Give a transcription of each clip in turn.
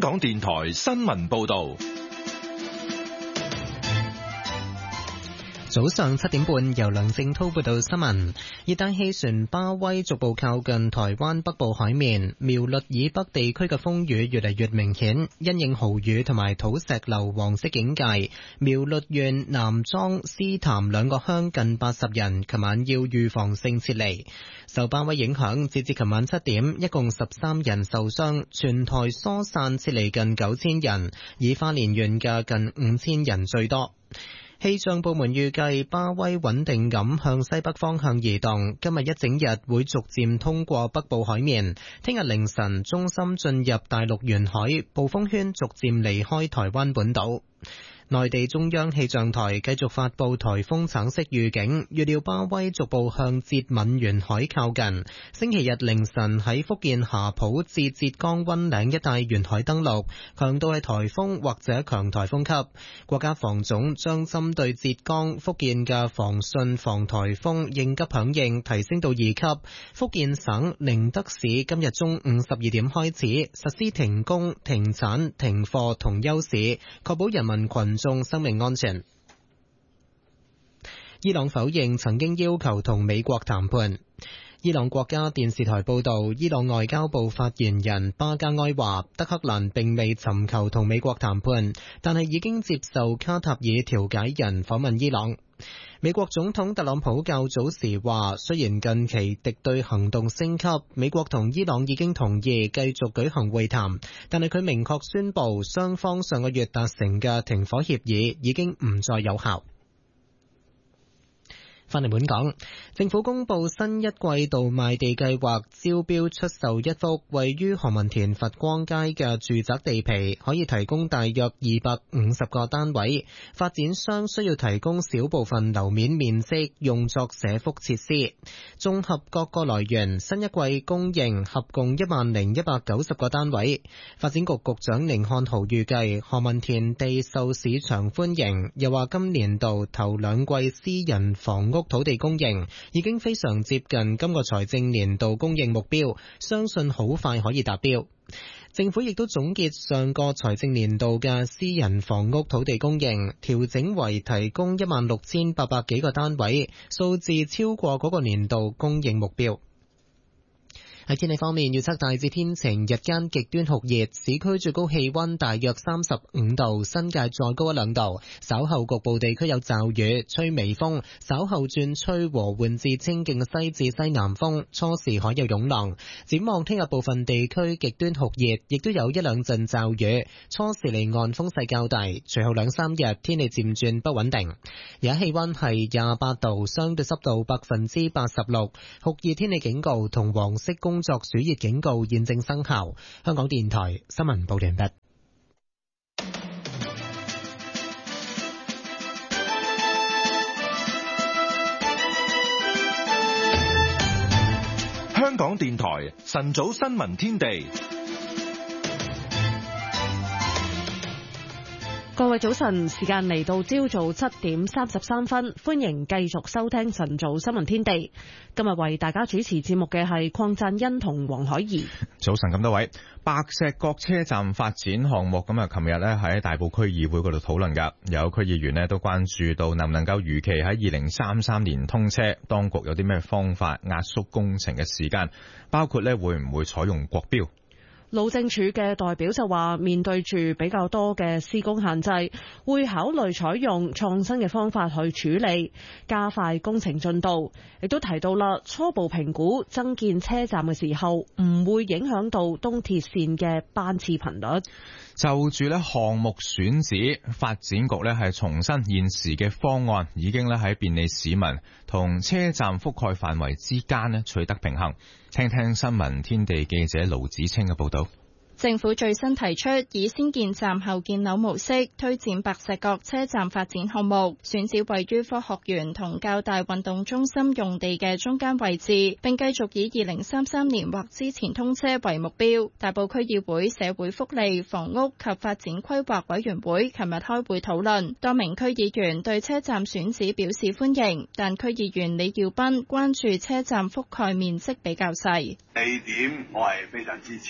港電台新聞報道。 早上7點半，由梁正滔報道新聞。熱帶氣旋巴威逐步靠近台灣北部海面，苗栗以北地區嘅風雨越嚟越明顯，因應豪雨同埋土石流黃色警戒，苗栗縣南莊、獅潭兩個鄉近80人，琴晚要預防性撤離。受巴威影響，截至琴晚7點，一共13人受傷，全台疏散撤離近9000人，以花蓮縣嘅近5000人最多。氣象部門預計巴威穩定咁向西北方向移動，今日一整日會逐漸通過北部海面，聽日凌晨中心進入大陸沿海，暴風圈逐漸離開台灣本島。內地中央氣象台繼續發佈颱風橙色預警，預料巴威逐步向浙閩沿海靠近，星期日凌晨喺福建霞浦至浙江溫嶺一帶沿海登陸，強度係颱風或者強颱風級。國家防總將針對浙江、福建嘅防汛防颱風應急響應提升到2級。福建省寧德市今日中午12點開始實施停工、停產、停課同休市，確保人民群眾生命安全。伊朗否認曾經要求同美國談判。伊朗國家電視台報道，伊朗外交部發言人巴加埃話，德黑蘭並未尋求同美國談判，但係已經接受卡塔爾調解人訪問伊朗。美國總統特朗普較早時話，雖然近期敵對行動升級，美國同伊朗已經同意繼續舉行會談，但係佢明確宣布，雙方上個月達成嘅停火協議已經唔再有效。翻嚟本港，政府公布新一季度賣地計劃，招標出售一幅位於何文田佛光街嘅住宅地皮，可以提供大約250個單位。發展商需要提供少部分樓面面積用作社福設施。綜合各個來源，新一季供應合共10190個單位。發展局局長寧漢豪預計何文田地受市場歡迎，又話今年度頭兩季私人房屋土地供應已經非常接近今個財政年度供應目標，相信好快可以達標。政府亦都總結上個財政年度嘅私人房屋土地供應，調整為提供16800幾個單位，數字超過嗰個年度供應目標。喺天氣方面，預測大致天晴，日間極端酷熱，市區最高氣溫大約35度，新界再高1-2度。稍後局部地區有驟雨，吹微風，稍後轉吹和緩至清勁嘅西至西南風，初時海有湧浪。展望聽日部分地區極端酷熱，亦都有1-2陣驟雨，初時離岸風勢較大，隨後2-3日天氣漸轉不穩定。而家氣溫係28度，相對濕度86%，酷熱天氣警告同黃色工作暑熱警告現正生效。香港電台新聞報道完畢。 香港電台晨早新聞天地。 各位早晨，時間嚟到朝早7點33分，歡迎繼續收聽晨早新聞天地。今日為大家主持節目嘅係鄺贊恩同黃海怡。 早晨咁多位，白石角車站發展項目咁啊，琴日呢喺大埔區議會嗰度討論噶，有區議員呢都關注到能唔能夠如期喺2033年通車，當局有啲咩方法壓縮工程嘅時間，包括呢會唔會採用國標。 路政署嘅代表就話，面對住比較多嘅施工限制，會考慮採用創新嘅方法去處理，加快工程進度。亦都提到啦，初步評估增建車站嘅時候，唔會影響到東鐵線嘅班次頻率。 就住呢項目選址，發展局呢係重申現時嘅方案已經呢喺便利市民同車站覆蓋範圍之間呢取得平衡。聽聽新聞天地記者盧子清嘅報道。 政府最新提出以先建站後建樓模式推展白石角車站發展項目，選址位於科學園同較大運動中心用地嘅中間位置，並繼續以2033年或之前通車為目標。大埔區議會社會福利、房屋及發展規劃委員會琴日開會討論，多名區議員對車站選址表示歡迎，但區議員李耀斌關注車站覆蓋面積比較細。 地點我係非常支持。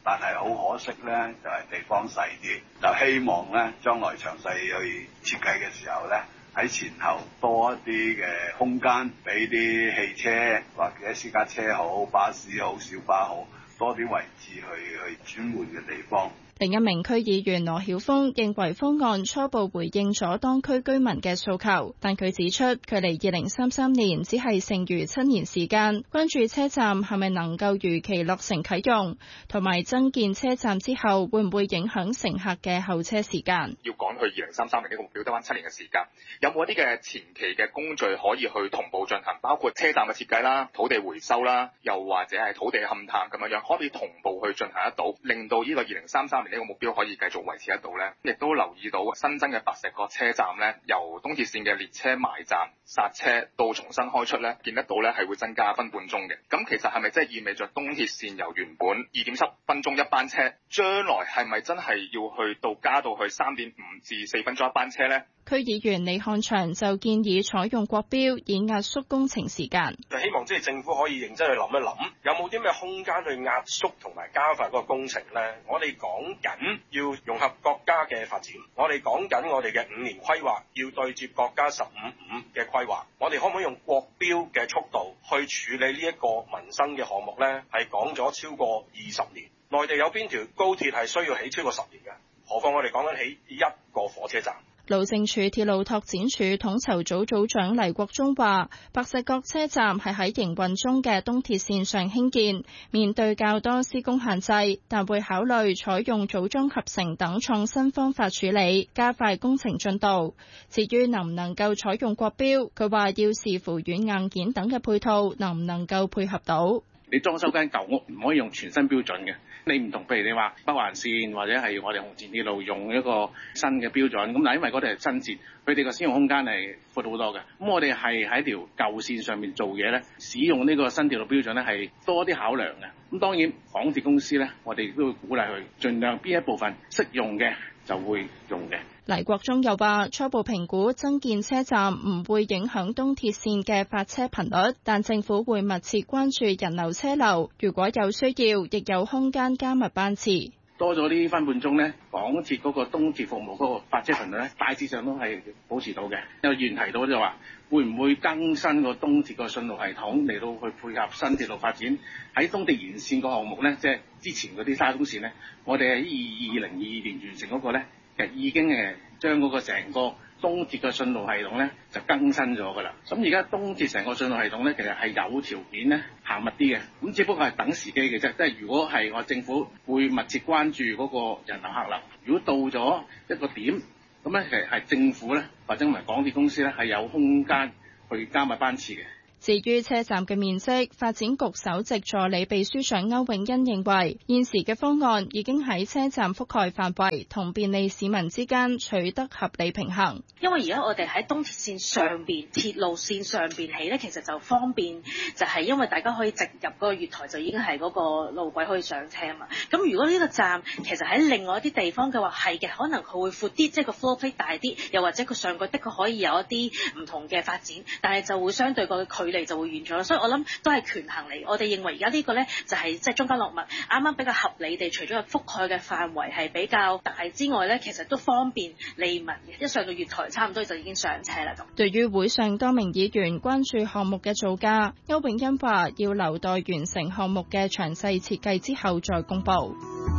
但係好可惜咧，就係地方細啲，就希望咧將來詳細去設計嘅時候咧，喺前後多一啲嘅空間，俾啲汽車或者私家車好、巴士好、小巴好，多啲位置去轉換嘅地方。 另一名區議員羅曉峰認為方案初步回應咗當區居民嘅訴求，但佢指出距離2033年只係剩餘7年時間，關注車站係咪能夠如期落成啟用，同埋增建車站之後會唔會影響乘客嘅候車時間。 要趕去2033年呢個目標得返7年嘅時間，有冇一啲嘅前期嘅工序可以去同步進行，包括車站嘅設計啦、土地回收啦，又或者係土地勘探咁樣，可以同步去進行得到，令到呢個2033呢個目標可以繼續維持得到呢。亦都留意到新增嘅白石角車站呢，由東鐵線嘅列車埋站剎車到重新開出呢，見得到呢係會增加1分半鐘嘅。咁其實係咪真係意味着東鐵線由原本2.7分鐘一班車，將來係咪真係要去到加到去3.5至4分鐘一班車呢？ 區議員李漢祥就建議採用國標以壓縮工程時間， 就希望政府可以認真去諗一諗，有冇啲咩空間去壓縮同埋加快嗰個工程呢？我哋講緊要融合國家嘅發展，我哋講緊我哋嘅5年規劃要對接國家15.5嘅規劃，我哋可唔可以用國標嘅速度去處理呢一個民生嘅項目呢？係講咗超過20年，內地有邊條高鐵係需要起超過10年嘅？何況我哋講緊起一個火車站。 路政署鐵路拓展處統籌組組長黎國忠話，白石角車站係喺營運中嘅東鐵線上興建，面對較多施工限制，但會考慮採用組裝合成等創新方法處理，加快工程進度。至於能唔能夠採用國標，佢話要視乎軟硬件等嘅配套能唔能夠配合到。 你裝修間舊屋唔可以用全新標準嘅，你唔同，譬如你話北環線或者係我哋紅線鐵路用一個新嘅標準，咁但因為嗰啲係新線，佢哋個使用空間係闊好多嘅。咁我哋係喺條舊線上面做嘢咧，使用呢個新鐵路標準咧係多啲考量嘅。咁當然港鐵公司咧，我哋都會鼓勵佢盡量邊一部分適用嘅就會用嘅。 黎國忠又話，初步評估增建車站唔會影響東鐵線嘅發車頻率，但政府會密切關注人流車流，如果有需要，亦有空間加密班次。 多咗呢分半鐘呢，港鐵嗰個東鐵服務嗰個發車頻率呢，大致上都係保持到嘅。有議員提到就話，會唔會更新個東鐵個信號系統嚟到去配合新鐵路發展？喺東鐵沿線個項目呢，即係之前嗰啲沙中線呢，我哋喺2022年完成嗰個呢，其實已經將嗰個成個東鐵嘅信號系統咧就更新咗㗎啦。咁而家東鐵成個信號系統咧，其實係有條件咧行密啲嘅，咁只不過係等時機嘅啫。即係如果係我政府會密切關注嗰個人流客流，如果到咗一個點，咁咧其實係政府咧或者唔係港鐵公司咧係有空間去加密班次嘅。 至於車站嘅面積，發展局首席助理秘書長歐永欣認為，現時嘅方案已經喺車站覆蓋範圍同便利市民之間取得合理平衡。 因為而家我哋喺東鐵線上邊、鐵路線上邊起咧，其實就方便，就係因為大家可以直入嗰個月台就已經係嗰個路軌可以上車啊嘛。咁如果呢個站其實喺另外一啲地方嘅話，係嘅，可能佢會闊啲，即係個 floor plate 大啲，又或者佢上蓋的確可以有一啲唔同嘅發展，但係就會相對個距離就會遠咗，所以我諗都係權衡嚟。我哋認為而家呢個咧就係即係中間落墨，啱啱比較合理地，除咗個覆蓋嘅範圍係比較大之外咧，其實都方便利民嘅。一上到月台差唔多就已經上車啦咁。 對於會上多名議員關注項目嘅造價，歐永欣話要留待完成項目嘅詳細設計之後再公佈。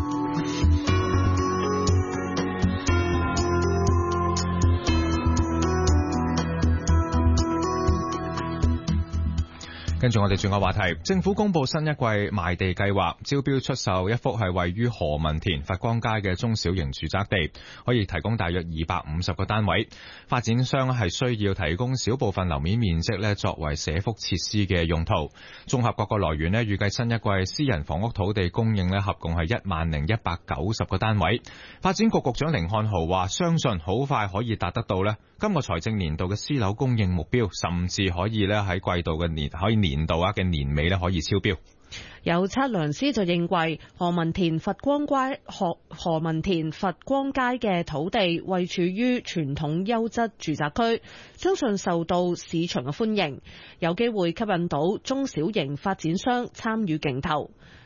跟住我哋轉個話題，政府公布新一季賣地計劃，招標出售一幅係位於何文田佛光街嘅中小型住宅地，可以提供大約250個單位。發展商係需要提供少部分樓面面積咧作為社福設施嘅用途。綜合各個來源咧，預計新一季私人房屋土地供應咧合共係10190個單位。發展局局長甯漢豪話，相信好快可以達得到咧今個財政年度嘅私樓供應目標，甚至可以咧喺季度嘅年度嘅年尾咧可以超標。 有測量師就認為何文田佛光街嘅土地位處於傳統優質住宅區，相信受到市場嘅歡迎，有機會吸引到中小型發展商參與競投。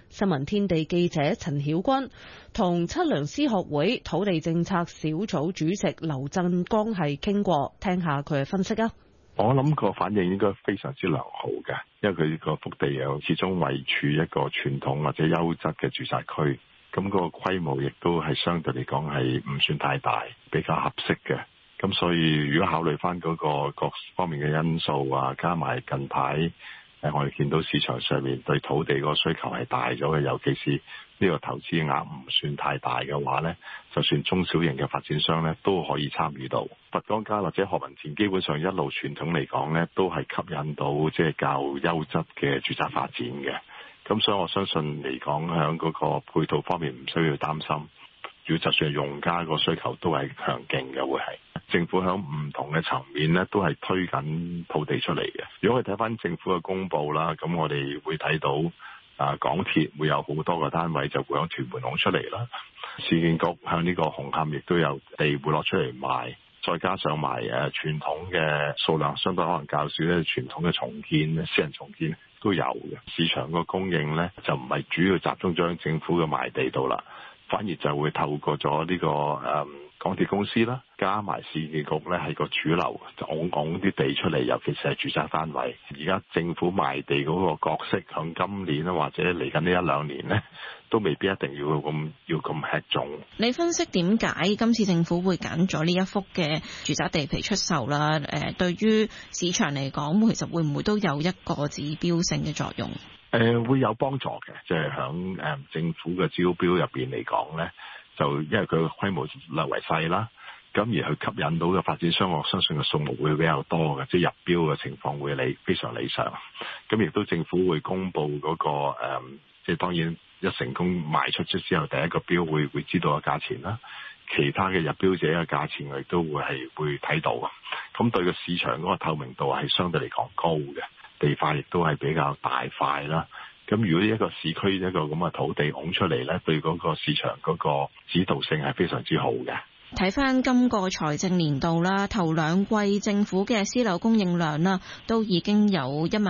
新聞天地記者陳曉君同測量師學會土地政策小組主席劉振剛係傾過，聽下佢嘅分析啊。 我諗個反應應該非常之良好嘅，因為佢個幅地又始終位處一個傳統或者優質嘅住宅區，咁個規模亦都係相對嚟講係唔算太大，比較合適嘅。咁所以如果考慮翻嗰個各方面嘅因素啊，加埋近排我哋見到市場上面對土地個需求係大咗嘅，尤其是呢個投資額唔算太大嘅話呢，就算中小型嘅發展商呢都可以參與到。佛光街或者何文田基本上一路傳統嚟講呢，都係吸引到即係較優質嘅住宅發展嘅。咁所以我相信嚟講，喺嗰個配套方面唔需要擔心。如果就算係用家個需求都係強勁嘅，會係政府喺唔同嘅層面咧，都係推緊土地出嚟嘅。如果我哋睇翻政府嘅公佈啦，咁我哋會睇到港鐵會有好多個單位就會喺屯門攞出嚟啦。市建局向呢個紅磡亦都有地會攞出嚟賣，再加上埋傳統嘅數量相對可能較少咧，傳統嘅重建、私人重建都有嘅。市場個供應咧就唔係主要集中咗喺政府嘅賣地度啦。反而就會透過咗呢個港鐵公司啦，加埋市建局咧係個主流，就拱啲地出嚟，尤其是係住宅單位。而家政府賣地嗰個角色，響今年啊或者嚟緊呢一兩年呢，都未必一定要咁吃重。 你分析點解今次政府會揀咗呢一幅嘅住宅地皮出售啦？對於市場嚟講，其實會唔會都有一個指標性嘅作用？ 會有幫助嘅，即係響政府嘅招標入邊嚟講咧，就因為佢嘅規模略為細啦，咁而去吸引到嘅發展商，我相信嘅數目會比較多嘅，即係入標嘅情況會非常理想。咁亦都政府會公布嗰個即係當然一成功賣出之後，第一個標會知道個價錢啦，其他嘅入標者嘅價錢我亦都會睇到。咁對個市場嗰個透明度係相對嚟講高嘅。地塊亦都係比較大塊啦，咁如果一個市區一個咁嘅土地拱出嚟呢，對嗰個市場嗰個指導性係非常之好嘅。 睇翻今個財政年度啦，頭兩季政府嘅私樓供應量啦，都已經有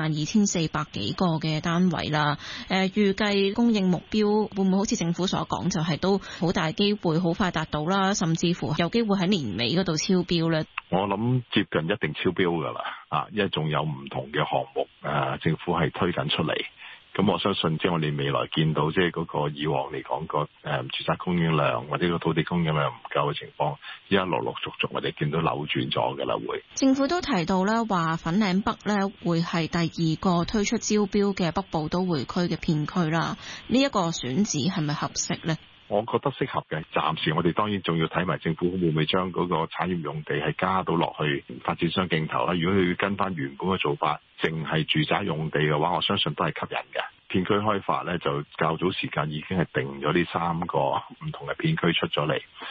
12400幾個嘅單位啦。預計供應目標會唔會好似政府所講，就係都好大機會好快達到啦，甚至乎有機會喺年尾嗰度超標呢？ 我諗接近一定超標㗎啦，因為仲有唔同嘅項目政府係推緊出嚟。咁我相信即係我哋未來見到即係嗰個以往嚟講個住宅供應量或者個土地供應量唔夠嘅情況，依家陸續我哋見到扭轉咗嘅啦會。 政府都提到咧話粉嶺北咧會係第二個推出招標嘅北部都會區嘅片區啦，呢一個選址係咪合適呢？ 我覺得適合嘅，暫時我哋當然仲要睇埋政府會唔會將嗰個產業用地係加到落去發展商競投啦。如果佢跟翻原本嘅做法，淨係住宅用地嘅話，我相信都係吸引嘅。片區開發咧就較早時間已經係定咗呢3個唔同嘅片區出咗嚟。